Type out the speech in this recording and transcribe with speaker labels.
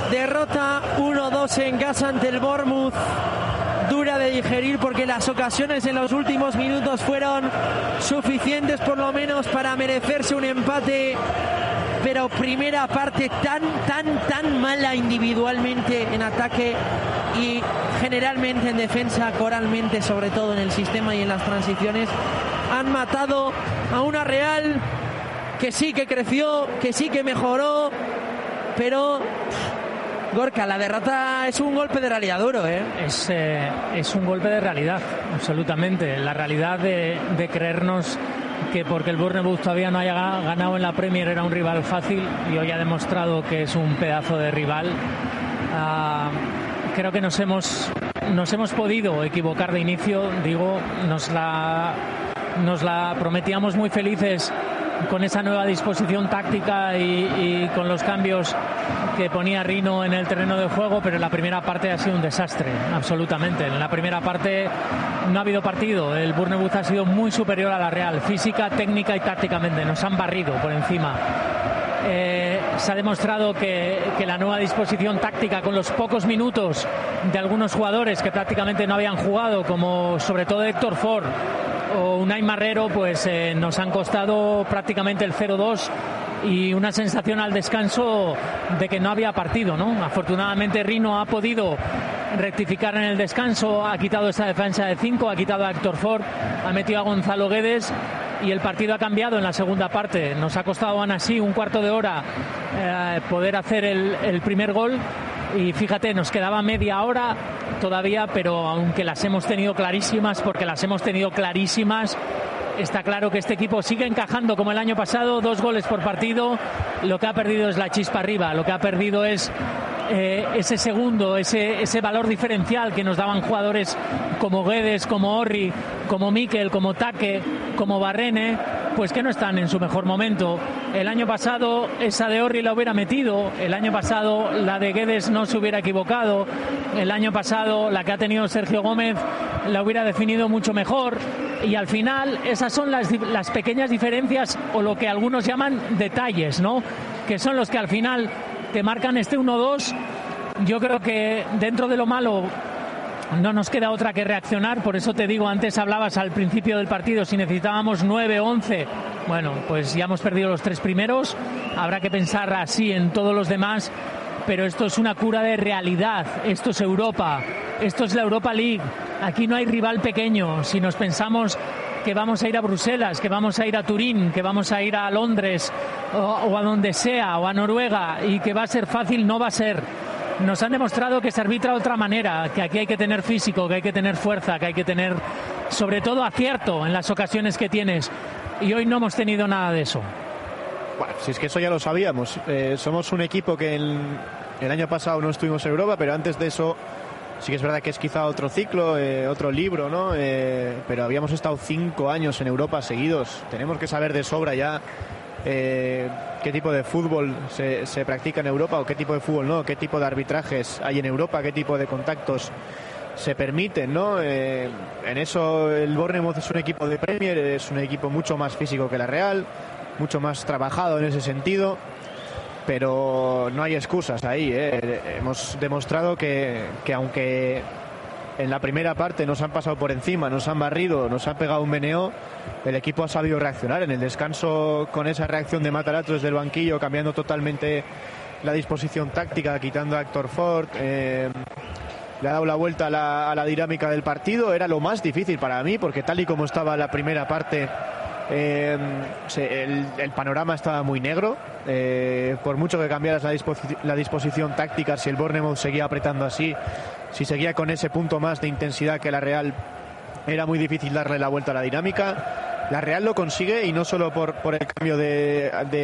Speaker 1: Derrota 1-2 en casa ante el Bournemouth. Dura de digerir porque las ocasiones en los últimos minutos fueron suficientes por lo menos para merecerse un empate. Pero primera parte tan mala individualmente en ataque y generalmente en defensa, coralmente sobre todo en el sistema y en las transiciones. Han matado a una Real que sí que creció, que sí que mejoró, pero Gorka, la derrota es un golpe de realidad duro, ¿eh?
Speaker 2: Es un golpe de realidad, absolutamente. La realidad de creernos que porque el Bournemouth todavía no haya ganado en la Premier era un rival fácil, y hoy ha demostrado que es un pedazo de rival. Creo que nos hemos podido equivocar de inicio. Digo, nos la prometíamos muy felices con esa nueva disposición táctica y con los cambios que ponía Rino en el terreno de juego, pero la primera parte ha sido un desastre, absolutamente. En la primera parte no ha habido partido. El Bournemouth ha sido muy superior a la Real, física, técnica y tácticamente. Nos han barrido por encima. Se ha demostrado que la nueva disposición táctica, con los pocos minutos de algunos jugadores que prácticamente no habían jugado, como sobre todo Héctor Ford o Unai Marrero, pues nos han costado prácticamente el 0-2 y una sensación al descanso de que no había partido, ¿no? Afortunadamente Rino ha podido rectificar en el descanso, ha quitado esa defensa de 5, ha quitado a Héctor Ford, ha metido a Gonzalo Guedes y el partido ha cambiado en la segunda parte. Nos ha costado aún así un cuarto de hora poder hacer el primer gol. Y fíjate, nos quedaba media hora todavía, pero aunque las hemos tenido clarísimas, porque las hemos tenido clarísimas, está claro que este equipo sigue encajando como el año pasado, 2 goles por partido. Lo que ha perdido es la chispa arriba, lo que ha perdido es ese segundo, ese valor diferencial que nos daban jugadores como Guedes, como Orri, como Mikel, como Take, como Barrene, pues que no están en su mejor momento. El año pasado esa de Orri la hubiera metido, el año pasado la de Guedes no se hubiera equivocado, el año pasado la que ha tenido Sergio Gómez la hubiera definido mucho mejor, y al final esas son las pequeñas diferencias, o lo que algunos llaman detalles, ¿no? Que son los que al final te marcan este 1-2. Yo creo que dentro de lo malo no nos queda otra que reaccionar. Por eso te digo, antes hablabas al principio del partido si necesitábamos 9, 11. Bueno, pues ya hemos perdido los 3 primeros. Habrá que pensar así en todos los demás. Pero esto es una cura de realidad. Esto es Europa. Esto es la Europa League. Aquí no hay rival pequeño. Si nos pensamos que vamos a ir a Bruselas, que vamos a ir a Turín, que vamos a ir a Londres o a donde sea, o a Noruega, y que va a ser fácil, no va a ser. Nos han demostrado que se arbitra de otra manera, que aquí hay que tener físico, que hay que tener fuerza, que hay que tener sobre todo acierto en las ocasiones que tienes, y hoy no hemos tenido nada de eso.
Speaker 3: Bueno, si es que eso ya lo sabíamos. Somos un equipo que el año pasado no estuvimos en Europa, pero antes de eso sí que es verdad que es quizá otro ciclo, otro libro, ¿no? Pero habíamos estado 5 años en Europa seguidos. Tenemos que saber de sobra ya qué tipo de fútbol se practica en Europa, o qué tipo de fútbol no, qué tipo de arbitrajes hay en Europa, qué tipo de contactos se permiten, ¿no? En eso el Bournemouth es un equipo de Premier, es un equipo mucho más físico que la Real, mucho más trabajado en ese sentido. Pero no hay excusas ahí, Hemos demostrado que aunque en la primera parte nos han pasado por encima, nos han barrido, nos han pegado un meneo, el equipo ha sabido reaccionar. En el descanso, con esa reacción de Matarazzo desde el banquillo, cambiando totalmente la disposición táctica, quitando a Héctor Ford, le ha dado la vuelta a la dinámica del partido. Era lo más difícil para mí, porque tal y como estaba la primera parte, el panorama estaba muy negro. Por mucho que cambiaras la disposición táctica, si el Bournemouth seguía apretando así, si seguía con ese punto más de intensidad que la Real, era muy difícil darle la vuelta a la dinámica. La Real lo consigue, y no solo por el cambio de